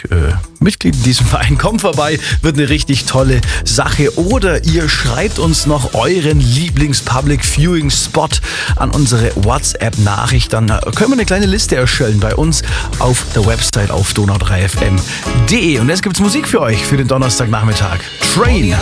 nicht Mitglied in diesem Verein, kommt vorbei, wird eine richtig tolle Sache. Oder ihr schreibt uns noch euren Lieblings-Public-Viewing-Spot an unsere WhatsApp-Nachricht. Dann können wir eine kleine Liste erstellen bei uns auf der Website auf donau3fm.de. Und jetzt gibt's Musik für euch für den Donnerstagnachmittag. Train.